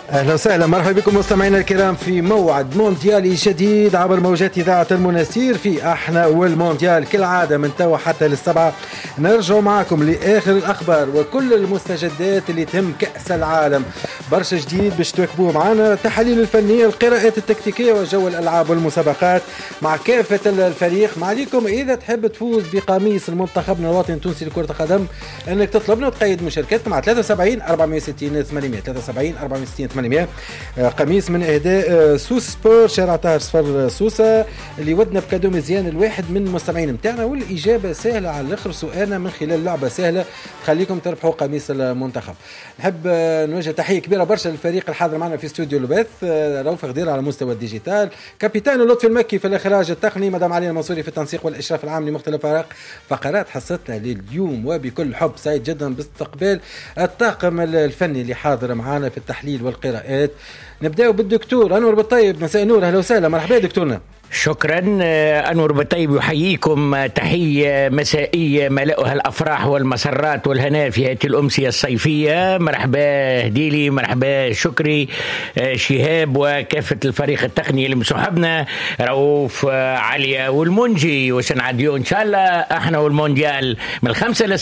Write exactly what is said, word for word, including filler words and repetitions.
أهلا وسهلا، مرحبا بكم مستمعينا الكرام في موعد مونديالي جديد عبر موجات إذاعة المناسير في احنا والمونديال كالعادة من توا حتى للسبعة. نرجع معكم لآخر الأخبار وكل المستجدات اللي تهم كأس العالم. برشا جديد باش تواكبوه معنا، التحاليل الفنية، القراءات التكتيكية وجو الألعاب والمسابقات مع كافة الفريق. ما عليكم إذا تحب تفوز بقميص المنتخبنا الوطني التونسي لكرة القدم أنك تطلبنا وتقيد مشاركتك مع ثلاثة وسبعين أربعمية وستين ثمانمية ثلاثة وسبعين أربعمية وستين ثمانمية. قميص من إهداء سوس سبور شارع طاهر صفر سوسة اللي ودنا بكادو مزيان الواحد من المستمعين متاعنا، والإجابة سهلة على الآخر، سؤالنا من خلال لعبة سهلة تخليكم تربحوا قميص المنتخب. نحب نوجه تحية كبيرة برشا للفريق الحاضر معنا في استوديو البث، روف غدير على مستوى الديجيتال، كابيتان لطفي المكي في الإخراج التقني، مدام علي المنصوري في التنسيق والإشراف العام لمختلف فقرات حصتنا لليوم. وبكل حب سعيد جدا باستقبال الطاقم الفني اللي حاضر معنا في التحليل والقراءات. نبدأ بالدكتور أنور بالطيب، مساء نور، أهلا وسهلا، مرحبا دكتورنا. شكرا. أنور بالطيب يحييكم تحية مسائية ملأها الأفراح والمسرات والهناء في هذه الأمسية الصيفية. مرحبا هديلي، مرحبا شكري، شهاب وكافة الفريق التقني اللي مسحبنا، رؤوف، عليا والمنجي، وسنعديو إن شاء الله احنا والمونديال من الخمسة